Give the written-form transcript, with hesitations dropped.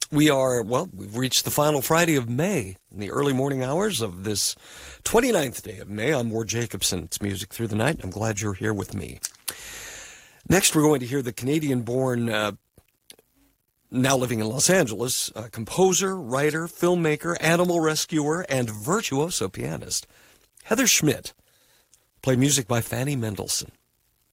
We've reached the final Friday of May, in the early morning hours of this 29th day of May. I'm Ward Jacobson. It's Music Through the Night. I'm glad you're here with me. Next, we're going to hear the Canadian-born, now living in Los Angeles, composer, writer, filmmaker, animal rescuer, and virtuoso pianist, Heather Schmidt, play music by Fanny Mendelssohn.